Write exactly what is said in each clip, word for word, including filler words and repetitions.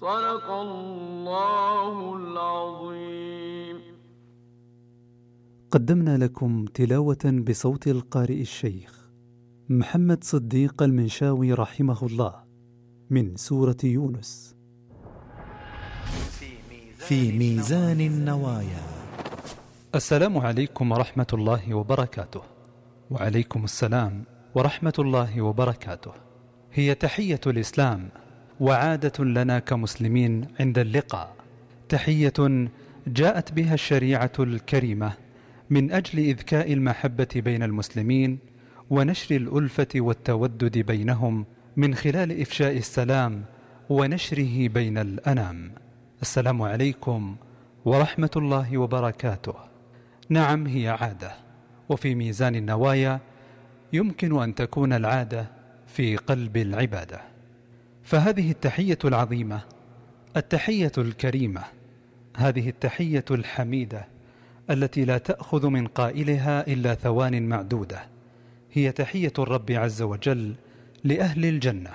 صدق الله العظيم. قدمنا لكم تلاوة بصوت القارئ الشيخ محمد صديق المنشاوي رحمه الله من سورة يونس. في ميزان النوايا. السلام عليكم ورحمة الله وبركاته. وعليكم السلام ورحمة الله وبركاته. هي تحية الإسلام وعادة لنا كمسلمين عند اللقاء، تحية جاءت بها الشريعة الكريمة من أجل إذكاء المحبة بين المسلمين ونشر الألفة والتودد بينهم من خلال إفشاء السلام ونشره بين الأنام. السلام عليكم ورحمة الله وبركاته. نعم، هي عادة، وفي ميزان النوايا يمكن أن تكون العادة في قلب العبادة. فهذه التحية العظيمة، التحية الكريمة، هذه التحية الحميدة التي لا تأخذ من قائلها إلا ثوان معدودة، هي تحية الرب عز وجل لأهل الجنة: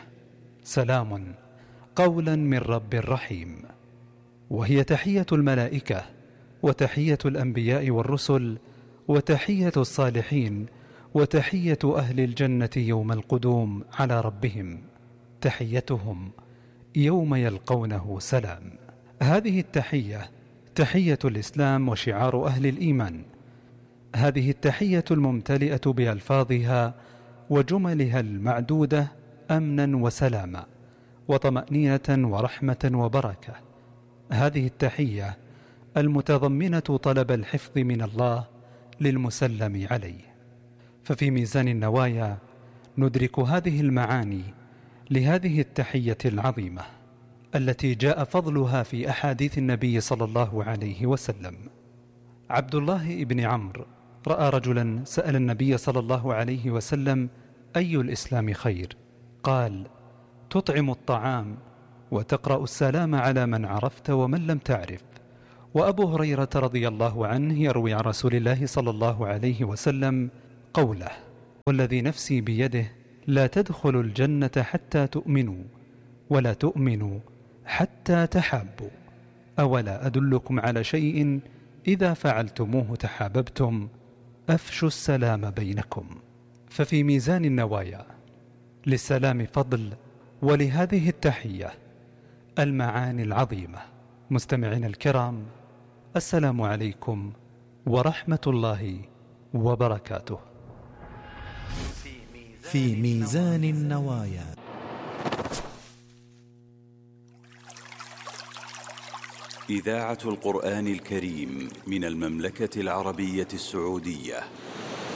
سلام قولا من رب رحيم. وهي تحية الملائكة وتحية الأنبياء والرسل وتحية الصالحين وتحية أهل الجنة يوم القدوم على ربهم، تحيتهم يوم يلقونه سلام. هذه التحية تحية الإسلام وشعار أهل الإيمان. هذه التحية الممتلئة بألفاظها وجملها المعدودة أمنا وسلاما وطمأنينة ورحمة وبركة. هذه التحية المتضمنة طلب الحفظ من الله للمسلم عليه. ففي ميزان النوايا ندرك هذه المعاني لهذه التحية العظيمة التي جاء فضلها في أحاديث النبي صلى الله عليه وسلم. عبد الله بن عمرو رأى رجلا سأل النبي صلى الله عليه وسلم: أي الإسلام خير؟ قال: تطعم الطعام وتقرأ السلام على من عرفت ومن لم تعرف. وأبو هريرة رضي الله عنه يروي عن رسول الله صلى الله عليه وسلم قوله: والذي نفسي بيده لا تدخلوا الجنة حتى تؤمنوا ولا تؤمنوا حتى تحابوا. أولا أدلكم على شيء إذا فعلتموه تحاببتم؟ أفشوا السلام بينكم. ففي ميزان النوايا للسلام فضل، ولهذه التحية المعاني العظيمة. مستمعين الكرام، السلام عليكم ورحمة الله وبركاته. في ميزان النوايا. إذاعة القرآن الكريم من المملكة العربية السعودية.